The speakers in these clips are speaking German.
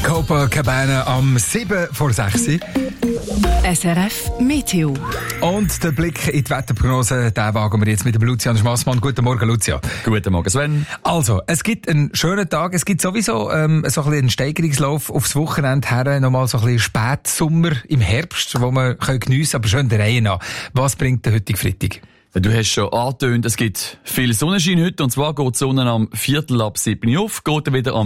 Copacabana am 7 vor 6. SRF Meteo. Und der Blick in die Wetterprognose, den wagen wir jetzt mit dem Lucian Schmassmann. Guten Morgen, Lucian. Guten Morgen, Sven. Also, es gibt einen schönen Tag. Es gibt sowieso so ein bisschen einen Steigerungslauf aufs Wochenende her. Nochmal so ein bisschen Spätsommer im Herbst, wo man geniessen kann, aber schön der Reihe nach. Was bringt der heutige Freitag? Du hast schon angetönt, es gibt viel Sonnenschein heute, und zwar geht die Sonne am 6:45 auf, geht dann wieder am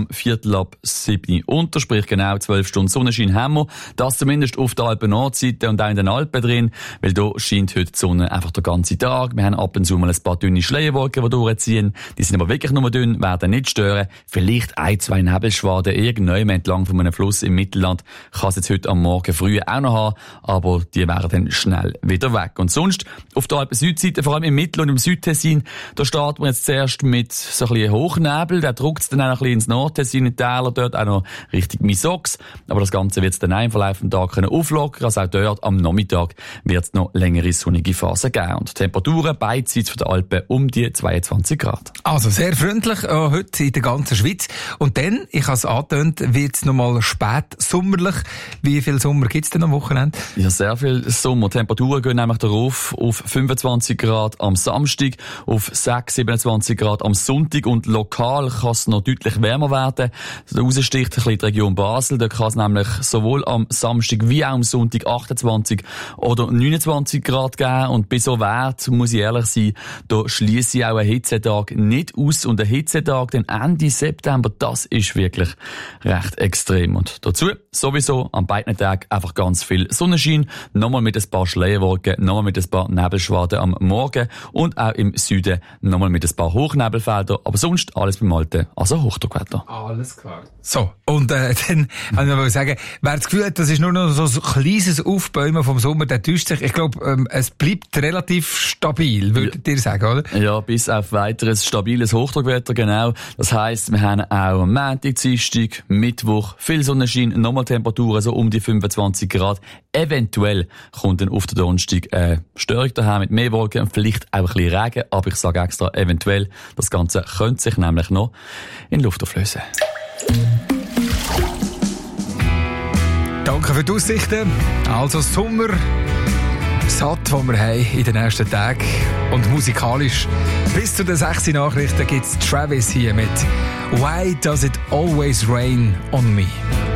6:45 unter, sprich genau 12 Stunden Sonnenschein haben wir. Das zumindest auf der Alpen-Nordseite und auch in den Alpen drin, weil da scheint heute die Sonne einfach den ganzen Tag. Wir haben ab und zu mal ein paar dünne Schleierwolken, die durchziehen. Die sind aber wirklich nur dünn, werden nicht stören. Vielleicht ein, zwei Nebelschwaden irgendwann entlang von einem Fluss im Mittelland kann es jetzt heute am Morgen früh auch noch haben, aber die wären dann schnell wieder weg. Und sonst auf der Alpen-Südseite, vor allem im Mittel- und im Südtessin, da starten wir jetzt zuerst mit so ein bisschen Hochnebel, der drückt es dann auch ein bisschen ins Nordtessin, in die Täler, dort auch noch Richtung Misox, aber das Ganze wird es dann im Verlauf des Tages auflockern, also auch dort am Nachmittag wird es noch längere sonnige Phasen geben und Temperaturen beidseits von der Alpen um die 22 Grad. Also sehr freundlich heute in der ganzen Schweiz. Und dann, ich habe es angetönt, wird es nochmal spät sommerlich. Wie viel Sommer gibt es denn am Wochenende? Ja, sehr viel Sommer. Temperaturen gehen nämlich darauf auf 25 Grad am Samstag, auf 6, 27 Grad am Sonntag und lokal kann es noch deutlich wärmer werden. Raussticht ein bisschen die Region Basel, da kann es nämlich sowohl am Samstag wie auch am Sonntag 28 oder 29 Grad geben und bei so Wert, muss ich ehrlich sein, da schliesse ich auch einen Hitzetag nicht aus und ein Hitzetag den Ende September, das ist wirklich recht extrem und dazu sowieso an beiden Tagen einfach ganz viel Sonnenschein, nochmal mit ein paar Schleierwolken, nochmal mit ein paar Nebelschwaden am Morgen und auch im Süden nochmal mit ein paar Hochnebelfeldern, aber sonst alles beim Alten, also Hochdruckwetter. Alles klar. So, und dann wollte ich noch sagen, wer das Gefühl hat, das ist nur noch so ein kleines Aufbäumen vom Sommer, der täuscht sich. Ich glaube, es bleibt relativ stabil, würdet ihr sagen, oder? Ja, bis auf weiteres stabiles Hochdruckwetter, genau. Das heisst, wir haben auch am Montag, Dienstag, Mittwoch viel Sonnenschein, nochmal Temperaturen so um die 25 Grad. Eventuell kommt dann auf den Donnerstag Störung daher mit mehr Wolken und vielleicht auch ein bisschen Regen, aber ich sage extra eventuell. Das Ganze könnte sich nämlich noch in Luft auflösen. Danke für die Aussichten. Also Sommer satt, den wir haben in den nächsten Tagen. Und musikalisch bis zu den 6 Nachrichten gibt es Travis hier mit «Why does it always rain on me?»